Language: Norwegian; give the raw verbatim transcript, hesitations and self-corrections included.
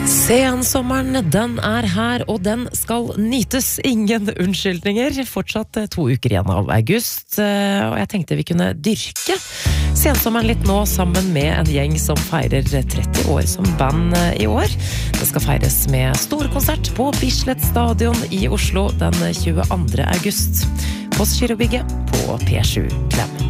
Sensommeren, den er her, og den skal nytes. Ingen unnskyldninger. Fortsatt to uker igjen av august, og jeg tenkte vi kunne dyrke sensommeren litt nå, sammen med en gjeng som feirer tretti år som band i år. Det skal feires med storkonsert på Bislett Stadion i Oslo den tjueandre august. Postgirobygget på P sju Klem.